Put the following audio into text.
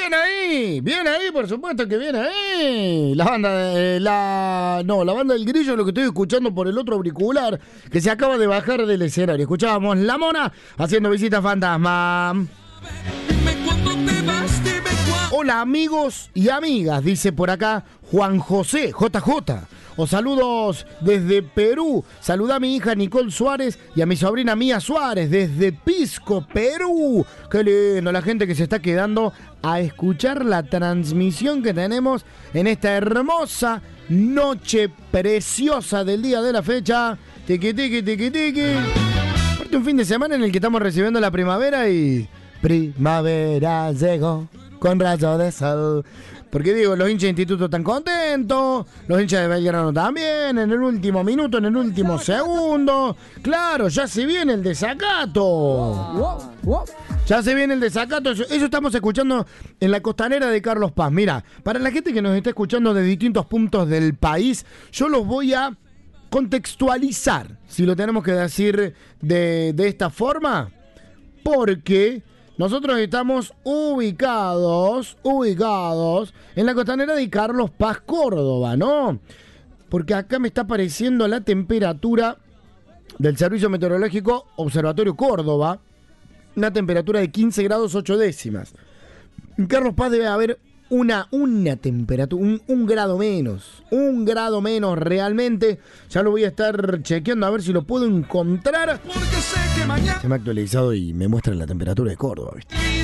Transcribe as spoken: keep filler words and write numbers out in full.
Bien ahí, bien ahí, por supuesto que bien ahí. La banda de la... No, la banda del Grillo, lo que estoy escuchando por el otro auricular, que se acaba de bajar del escenario. Escuchábamos La Mona haciendo Visita Fantasma. Hola amigos y amigas, dice por acá Juan José, J J. Os saludos desde Perú. Saluda a mi hija Nicole Suárez y a mi sobrina Mía Suárez desde Pisco, Perú. Qué lindo, la gente que se está quedando a escuchar la transmisión que tenemos en esta hermosa noche preciosa del día de la fecha. Tiqui, tiqui, tiqui, tiqui. Aparte un fin de semana en el que estamos recibiendo la primavera y... Primavera llegó con rayos de sol. Porque digo, los hinchas de Instituto están contentos, los hinchas de Belgrano también, en el último minuto, en el último segundo. Claro, ya se viene el desacato. Ya se viene el desacato. Eso, eso estamos escuchando en la costanera de Carlos Paz. Mira, para la gente que nos está escuchando de distintos puntos del país, yo los voy a contextualizar, si lo tenemos que decir de, de esta forma, porque... nosotros estamos ubicados, ubicados en la costanera de Carlos Paz, Córdoba, ¿no? Porque acá me está apareciendo la temperatura del Servicio Meteorológico Observatorio Córdoba, una temperatura de quince grados ocho décimas. En Carlos Paz debe haber una, una temperatura, un, un grado menos, un grado menos realmente. Ya lo voy a estar chequeando a ver si lo puedo encontrar. Se me ha actualizado y me muestra la temperatura de Córdoba, ¿viste?